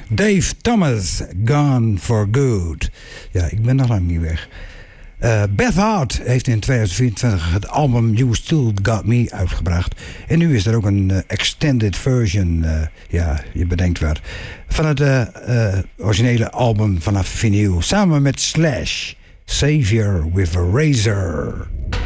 Dave Thomas, Gone for Good. Ja, ik ben nog lang niet weg. Beth Hart heeft in 2024 het album You Still Got Me uitgebracht. En nu is er ook een extended version, ja, je bedenkt waar, van het originele album vanaf vinyl. Samen met Slash, Savior with a Razor.